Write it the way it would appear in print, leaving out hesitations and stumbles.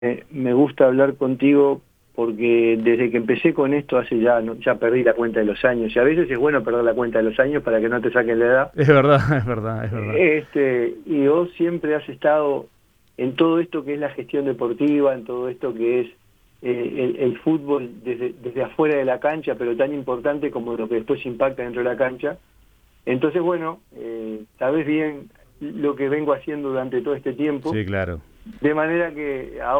Me gusta hablar contigo porque desde que empecé con esto hace ya, ya perdí la cuenta de los años y a veces es bueno perder la cuenta de los años para que no te saquen la edad. Es verdad, es verdad, es verdad. Y vos siempre has estado en todo esto que es la gestión deportiva, en todo esto que es el fútbol desde afuera de la cancha, pero tan importante como lo que después impacta dentro de la cancha. Entonces, bueno, sabés bien lo que vengo haciendo durante todo este tiempo, Sí, claro. de manera que ahora